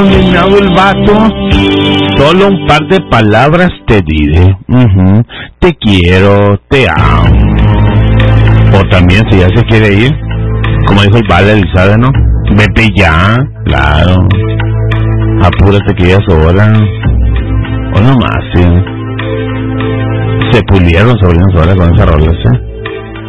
indignado el vato. Solo un par de palabras te diré. Te quiero, te amo. O también si ya se quiere ir, como dijo el Vale Elizalde, ¿no? Vete ya, claro. Apúrate que ya es hora. O no más, sí. Se pulieron sobrinos ahora con esas rolas, ¿eh?